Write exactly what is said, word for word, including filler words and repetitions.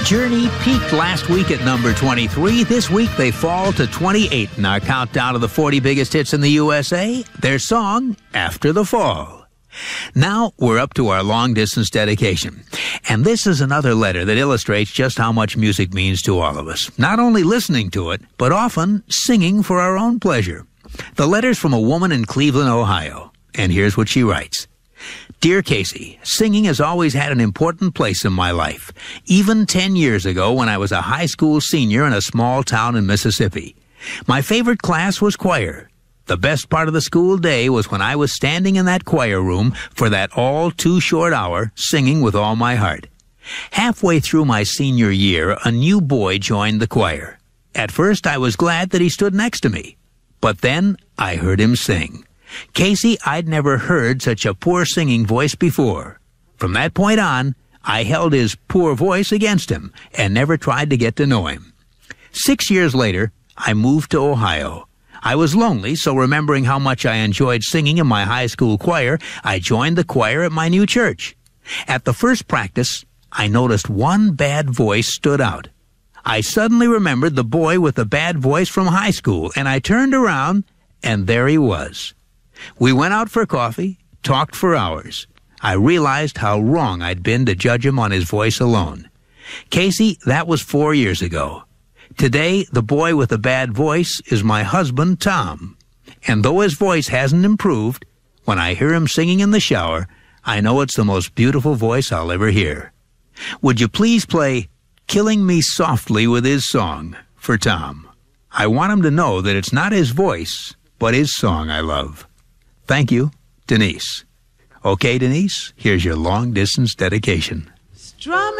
Journey peaked last week at number twenty-three. This week they fall to twenty-eight in our countdown of the forty biggest hits in the U S A. Their song, After the Fall. Now we're up to our long-distance dedication. And this is another letter that illustrates just how much music means to all of us. Not only listening to it, but often singing for our own pleasure. The letter's from a woman in Cleveland, Ohio. And here's what she writes. Dear Casey, singing has always had an important place in my life, even ten years ago when I was a high school senior in a small town in Mississippi. My favorite class was choir. The best part of the school day was when I was standing in that choir room for that all too short hour, singing with all my heart. Halfway through my senior year, a new boy joined the choir. At first, I was glad that he stood next to me, but then I heard him sing. Casey, I'd never heard such a poor singing voice before. From that point on, I held his poor voice against him and never tried to get to know him. Six years later, I moved to Ohio. I was lonely, so remembering how much I enjoyed singing in my high school choir, I joined the choir at my new church. At the first practice, I noticed one bad voice stood out. I suddenly remembered the boy with the bad voice from high school, and I turned around, and there he was. We went out for coffee, talked for hours. I realized how wrong I'd been to judge him on his voice alone. Casey, that was four years ago. Today, the boy with the bad voice is my husband, Tom. And though his voice hasn't improved, when I hear him singing in the shower, I know it's the most beautiful voice I'll ever hear. Would you please play Killing Me Softly with his song for Tom? I want him to know that it's not his voice, but his song I love. Thank you, Denise. Okay, Denise, here's your long-distance dedication. Strumming